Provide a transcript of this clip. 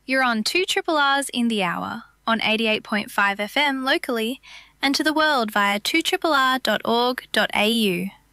You're on 2RRR's in the Hour on 88.5 FM locally and to the world via 2RRR.org.au.